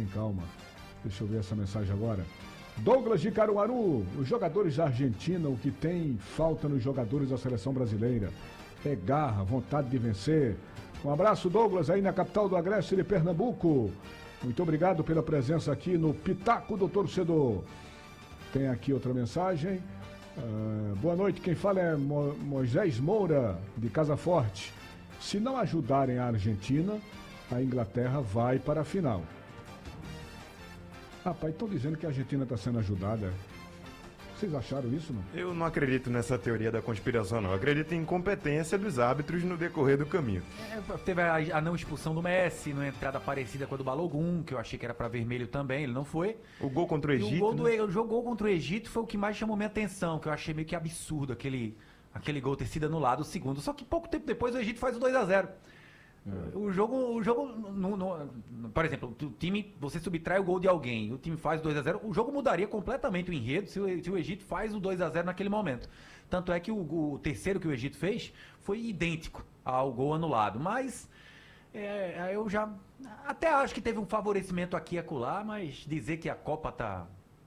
tem calma. Deixa eu ver essa mensagem agora. Douglas de Caruaru, os jogadores da Argentina, o que tem falta nos jogadores da seleção brasileira é garra, vontade de vencer. Um abraço, Douglas, aí na capital do Agreste de Pernambuco. Muito obrigado pela presença aqui no Pitaco do Torcedor. Tem aqui outra mensagem. Boa noite, quem fala é Moisés Moura, de Casa Forte. Se não ajudarem a Argentina, a Inglaterra vai para a final. Rapaz, estão dizendo que a Argentina está sendo ajudada. Vocês acharam isso, não? Eu não acredito nessa teoria da conspiração, não. Eu acredito em incompetência dos árbitros no decorrer do caminho. Teve a não expulsão do Messi, numa entrada parecida com a do Balogun, que eu achei que era para vermelho também, ele não foi. O gol contra o Egito, o gol contra o Egito foi o que mais chamou minha atenção, que eu achei meio que absurdo aquele gol ter sido anulado, o segundo. Só que pouco tempo depois o Egito faz o 2-0. O jogo por exemplo, o time, você subtrai o gol de alguém, o time faz o 2-0, o jogo mudaria completamente o enredo se o Egito faz o 2-0 naquele momento. Tanto é que o terceiro que o Egito fez foi idêntico ao gol anulado, mas eu já até acho que teve um favorecimento aqui e acolá, mas dizer que a Copa tá...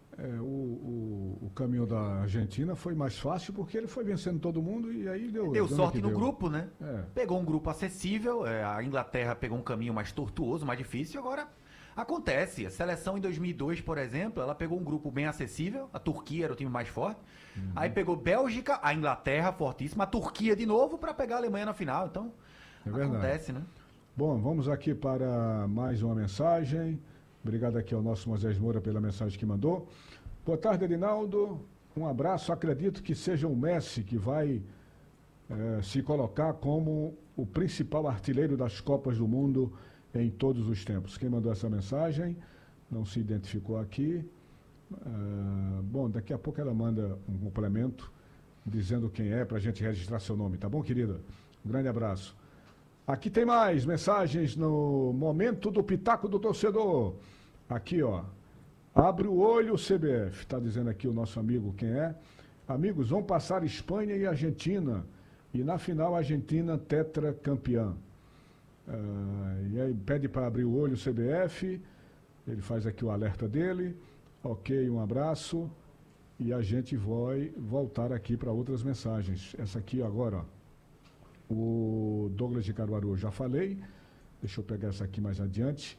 O caminho da Argentina foi mais fácil porque ele foi vencendo todo mundo e aí deu sorte no grupo, né? É. Pegou um grupo acessível, a Inglaterra pegou um caminho mais tortuoso, mais difícil, agora acontece. A seleção em 2002, por exemplo, ela pegou um grupo bem acessível, a Turquia era o time mais forte, aí pegou Bélgica, a Inglaterra fortíssima, a Turquia de novo para pegar a Alemanha na final, então acontece, né? Bom, vamos aqui para mais uma mensagem. Obrigado aqui ao nosso Moisés Moura pela mensagem que mandou. Boa tarde, Edinaldo. Um abraço. Acredito que seja o Messi que vai se colocar como o principal artilheiro das Copas do Mundo em todos os tempos. Quem mandou essa mensagem não se identificou aqui. Bom, daqui a pouco ela manda um complemento dizendo quem é para a gente registrar seu nome. Tá bom, querida? Um grande abraço. Aqui tem mais mensagens no Momento do Pitaco do Torcedor. Aqui, ó. Abre o olho, CBF. Está dizendo aqui o nosso amigo quem é. Amigos, vão passar Espanha e Argentina. E na final, a Argentina tetracampeã. E aí pede para abrir o olho, CBF. Ele faz aqui o alerta dele. Ok, um abraço. E a gente vai voltar aqui para outras mensagens. Essa aqui agora, ó. O Douglas de Caruaru, eu já falei. Deixa eu pegar essa aqui mais adiante.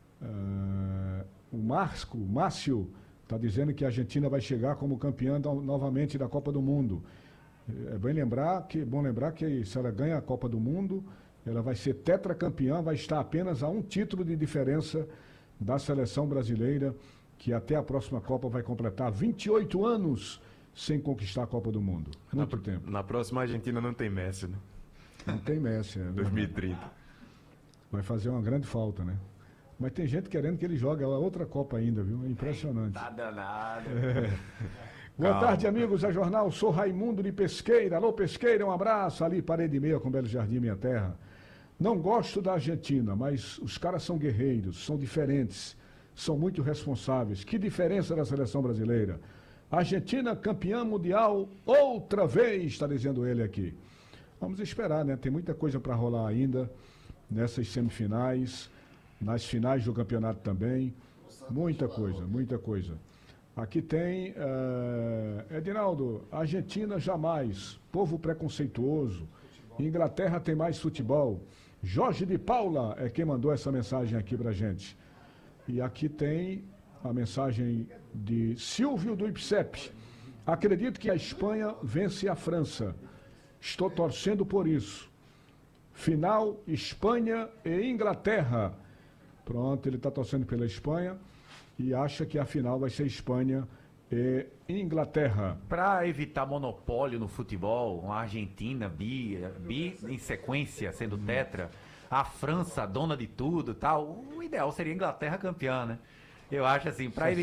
O Márcio está dizendo que a Argentina vai chegar como campeã novamente da Copa do Mundo. É bom lembrar que se ela ganha a Copa do Mundo, ela vai ser tetracampeã, vai estar apenas a um título de diferença da seleção brasileira, que até a próxima Copa vai completar 28 anos sem conquistar a Copa do Mundo. Muito tempo. Na próxima a Argentina não tem Messi, né? Não tem Messi. 2030. Vai fazer uma grande falta, né? Mas tem gente querendo que ele jogue a outra Copa ainda, viu? É impressionante. Tá danado. Boa tarde, amigos da Jornal. Sou Raimundo de Pesqueira. Alô, Pesqueira, um abraço. Ali, Parede Meia com Belo Jardim, minha terra. Não gosto da Argentina, mas os caras são guerreiros, são diferentes, são muito responsáveis. Que diferença da seleção brasileira. Argentina campeã mundial outra vez, está dizendo ele aqui. Vamos esperar, né? Tem muita coisa para rolar ainda nessas semifinais, nas finais do campeonato também. Muita coisa, muita coisa. Aqui tem, Edinaldo, Argentina jamais, povo preconceituoso. Inglaterra tem mais futebol. Jorge de Paula é quem mandou essa mensagem aqui pra gente. E aqui tem a mensagem de Silvio do IPSEP. Acredito que a Espanha vence a França. Estou torcendo por isso. Final, Espanha e Inglaterra. Pronto, ele está torcendo pela Espanha e acha que a final vai ser Espanha e Inglaterra. Para evitar monopólio no futebol, uma Argentina bi em sequência sendo tetra, a França dona de tudo, tal. O ideal seria a Inglaterra campeã, né? Eu acho assim, para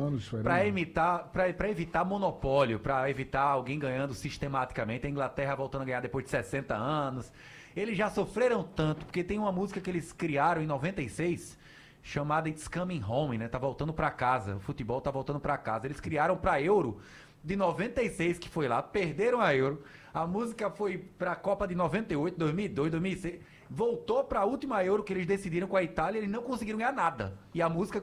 evitar monopólio, para evitar alguém ganhando sistematicamente, a Inglaterra voltando a ganhar depois de 60 anos. Eles já sofreram tanto, porque tem uma música que eles criaram em 96, chamada It's Coming Home, né? Tá voltando para casa, o futebol tá voltando para casa. Eles criaram para Euro de 96, que foi lá, perderam a Euro. A música foi para a Copa de 98, 2002, 2006. Voltou para a última Euro que eles decidiram com a Itália, eles não conseguiram ganhar nada. E a música